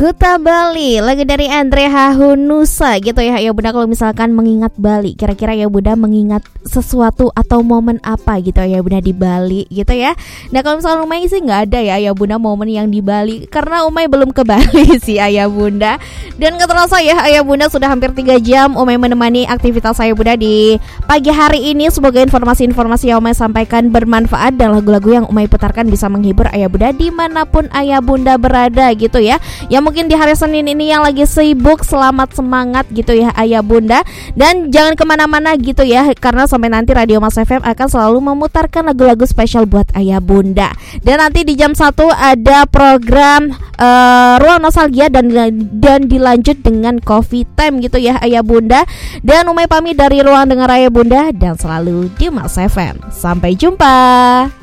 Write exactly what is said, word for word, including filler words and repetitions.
Kuta Bali, lagu dari Andre Hahunusa gitu ya Ayah Bunda. Kalau misalkan mengingat Bali, kira-kira Ayah Bunda mengingat sesuatu atau momen apa gitu Ayah Bunda di Bali gitu ya. Nah kalau misalkan Umay sih gak ada ya Ayah Bunda momen yang di Bali, karena Umay belum ke Bali sih Ayah Bunda. Dan gak terasa ya Ayah Bunda sudah hampir tiga jam Umay menemani aktivitas Ayah Bunda di pagi hari ini. Semoga informasi-informasi yang Umay sampaikan bermanfaat dan lagu-lagu yang Umay putarkan bisa menghibur Ayah Bunda dimanapun Ayah Bunda berada gitu ya. Yang mungkin di hari Senin ini yang lagi sibuk, selamat semangat gitu ya Ayah Bunda. Dan jangan kemana-mana gitu ya, karena sampai nanti Radio Mas F M akan selalu memutarkan lagu-lagu spesial buat Ayah Bunda. Dan nanti di jam satu ada program uh, Ruang Nostalgia dan, dan dilanjut dengan Coffee Time gitu ya Ayah Bunda. Dan Umay pamit dari Ruang Dengar Ayah Bunda dan selalu di Mas F M. Sampai jumpa.